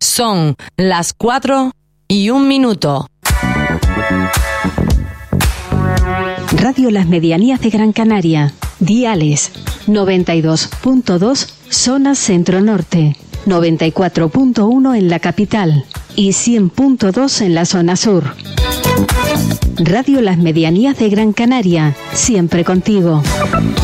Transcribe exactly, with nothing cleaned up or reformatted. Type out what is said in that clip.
Son las cuatro y un minuto. Radio Las Medianías de Gran Canaria. Diales noventa y dos punto dos zona centro-norte, noventa y cuatro punto uno en la capital y cien punto dos en la zona sur. Radio Las Medianías de Gran Canaria, siempre contigo.